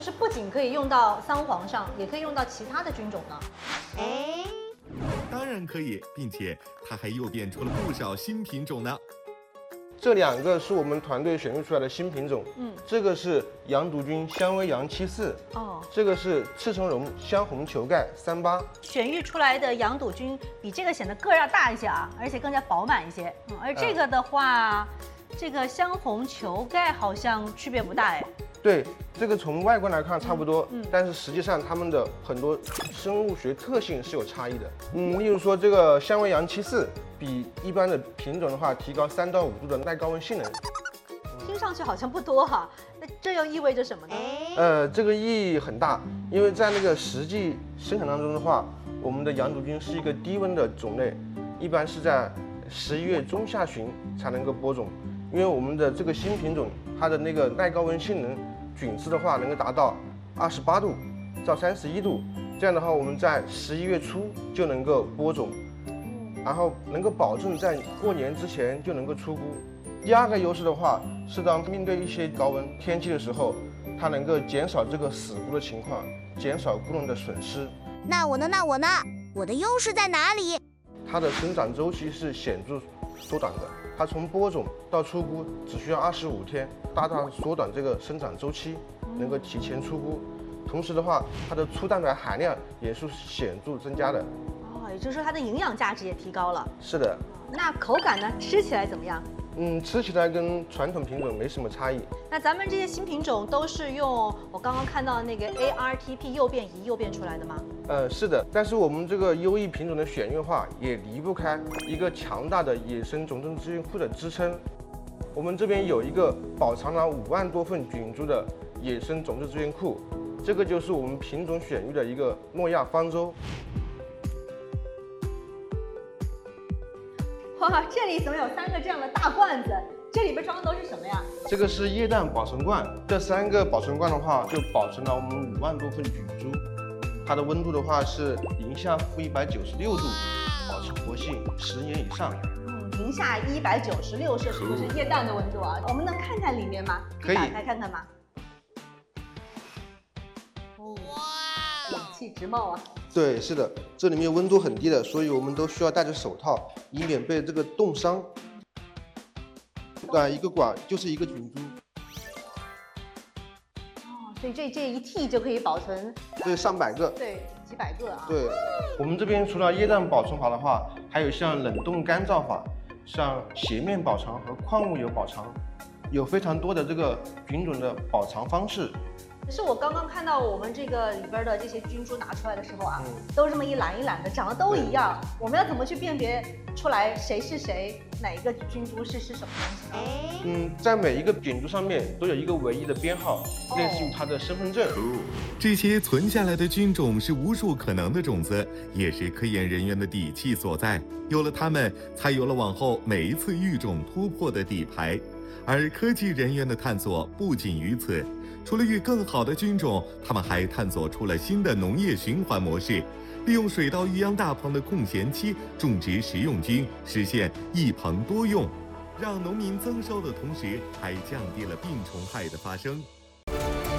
是不仅可以用到桑黄上，也可以用到其他的菌种呢？ 当然可以，并且它还又变出了不少新品种呢。 这2个是我们团队选育出来的新品种，这个是洋毒菌香薇杨74，这个是赤橙蓉香红球盖38。 选育出来的洋赌菌比这个显得个儿要大一些啊，而且更加饱满一些。而这个的话，这个香红球盖好像区别不大哎。 对，这个从外观来看差不多，但是实际上它们的很多生物学特性是有差异的。例如说这个香薇杨74比一般的品种的话，提高3到5度的耐高温性能。 听上去好像不多哈，那这又意味着什么呢？ 这个意义很大，因为在那个实际生产当中的话，我们的洋毒菌是一个低温的种类，一般是在11月中下旬才能够播种。因为我们的这个新品种，它的那个耐高温性能，菌丝的话能够达到28度到31度，这样的话我们在11月初就能够播种，然后能够保证在过年之前就能够出菇。第2个优势的话，是当面对一些高温天气的时候，它能够减少这个死菇的情况，减少菇种的损失。 那我呢？我的优势在哪里？ 它的生长周期是显著缩短的，它从播种到出菇只需要25天，大大缩短这个生长周期，能够提前出菇。同时的话，它的粗蛋白含量也是显著增加的。 也就是说它的营养价值也提高了。 是的。 那口感呢？吃起来怎么样？ 吃起来跟传统品种没什么差异。 那咱们这些新品种都是用我刚刚看到的那个 ARTP 诱变仪诱变出来的吗？ 是的，但是我们这个优异品种的选育的话，也离不开一个强大的野生种子资源库的支撑。我们这边有一个保藏了5万多份菌株的野生种子资源库，这个就是我们品种选育的一个诺亚方舟。 哇，这里怎么有3个这样的大罐子？这里边装的都是什么呀？ 这个是液氮保存罐，这3个保存罐的话，就保存了我们5万多份菌株。它的温度的话是零下-196度，保持活性10年以上。 零下196摄氏度是液氮的温度啊。我们能看看里面吗？ 可以打开看看吗？氧气直冒啊！ 对，是的，这里面温度很低的，所以我们都需要戴着手套，以免被这个冻伤。一个管就是1个菌株。 所以这一屉就可以保存对上百个， 对几百个啊。 对，我们这边除了液氮保存法的话，还有像冷冻干燥法，像斜面保藏和矿物油保藏，有非常多的这个菌种的保藏方式。 可是我刚刚看到我们这个里边的这些菌株拿出来的时候啊，都这么一篮一篮的，长得都一样，我们要怎么去辨别出来谁是谁，哪一个菌株是什么东西呢？ 在每一个菌株上面都有一个唯一的编号，类似于它的身份证。 这些存下来的菌种是无数可能的种子，也是科研人员的底气所在。有了它们，才有了往后每一次育种突破的底牌。而科技人员的探索不仅于此，除了育更好的菌种，他们还探索出了新的农业循环模式，利用水稻育秧大棚的空闲期种植食用菌，实现一棚多用，让农民增收的同时，还降低了病虫害的发生。